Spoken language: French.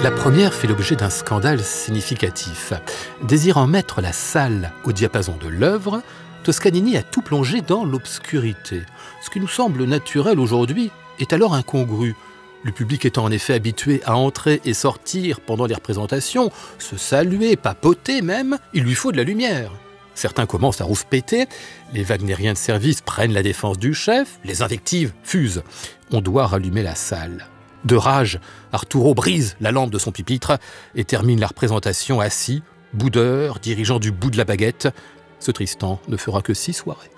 La première fait l'objet d'un scandale significatif. Désirant mettre la salle au diapason de l'œuvre, Toscanini a tout plongé dans l'obscurité. Ce qui nous semble naturel aujourd'hui est alors incongru. Le public étant en effet habitué à entrer et sortir pendant les représentations, se saluer, papoter même, il lui faut de la lumière. Certains commencent à rouspéter, les wagnériens de service prennent la défense du chef, les invectives fusent. On doit rallumer la salle. De rage, Arturo brise la lampe de son pupitre et termine la représentation assis, boudeur, dirigeant du bout de la baguette. Ce Tristan ne fera que 6 soirées.